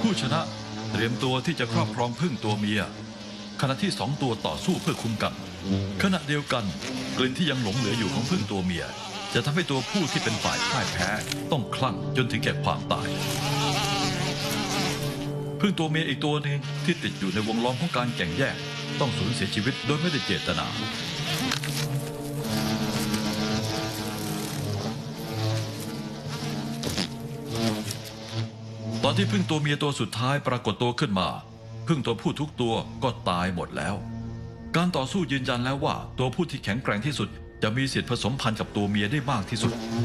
ผู้ชนะเตรียมตัวที่จะครอบครองผึ้งตัวเมียขณะที่2 ตัวต่อสู้เพื่อคุมกันขณะเดียวกันกลิ่นที่ยังหลงเหลืออยู่ของผึ้งตัวเมียจะทำให้ตัวผู้ที่เป็นฝ่ายพ่ายแพ้ต้องคลั่งจนถึงแก่ความตายผึ้งตัวเมียอีกตัวหนึ่งที่ติดอยู่ในวงล้อมของการแข่งแย่งต้องสูญเสียชีวิตโดยไม่ได้เจตนาตอนที่ผึ้งตัวเมียตัวสุดท้ายปรากฏตัวขึ้นมาผึ้งตัวผู้ทุกตัวก็ตายหมดแล้วการต่อสู้ยืนยันแล้วว่าตัวผู้ที่แข็งแกร่งที่สุดจะมีสิทธิผสมพันธุ์กับตัวเมียได้มากที่สุด